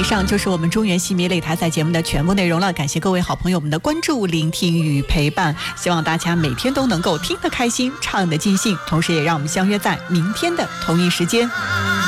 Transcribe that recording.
上就是我们中原戏迷擂台赛节目的全部内容了，感谢各位好朋友们的关注、聆听与陪伴，希望大家每天都能够听得开心，唱得尽兴，同时也让我们相约在明天的同一时间。